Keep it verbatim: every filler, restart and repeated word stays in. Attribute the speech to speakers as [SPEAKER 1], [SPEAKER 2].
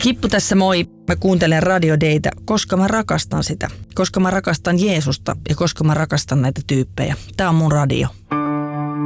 [SPEAKER 1] Hippu tässä moi. Mä kuuntelen Radio Daytä, koska mä rakastan sitä. Koska mä rakastan Jeesusta ja koska mä rakastan näitä tyyppejä. Tää on mun radio.